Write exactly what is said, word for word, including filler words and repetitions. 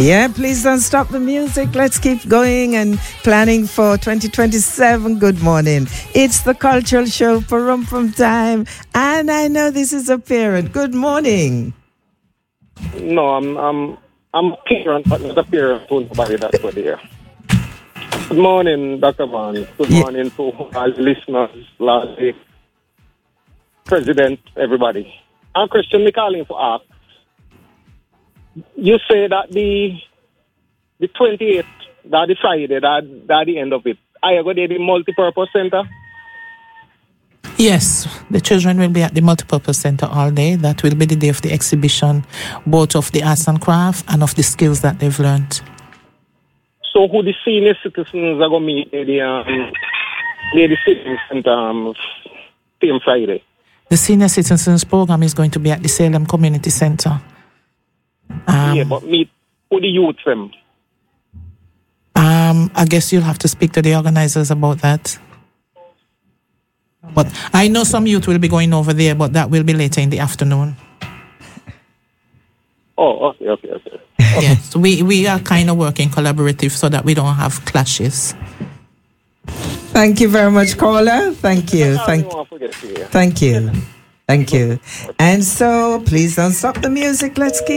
Yeah, please don't stop the music. Let's keep going and planning for twenty twenty-seven. Good morning. It's the Cultural Show, Parumpum Time. And I know this is a parent. Good morning. No, I'm I'm I'm a parent, but not a parent to nobody that's what there. Good morning, Doctor Man. Good Yeah. morning to all listeners, lastly, President, everybody. I'm Christian McCalling for ask. You say that the the twenty-eighth, that the Friday, that that the end of it. I go to the multi-purpose center. Yes, the children will be at the multipurpose center all day. That will be the day of the exhibition, both of the arts and craft and of the skills that they've learned. So who the senior citizens are going to meet in the, um, near the city center um, same Friday? The senior citizens program is going to be at the Salem Community Center. Um, yeah, but meet who the youth them? Um, I guess you'll have to speak to the organizers about that. But I know some youth will be going over there, but that will be later in the afternoon. Oh, okay, okay, okay. Yes, we, we are kind of working collaborative so that we don't have clashes. Thank you very much, caller. Thank you. Thank, thank you. Thank you. And so, please don't stop the music. Let's keep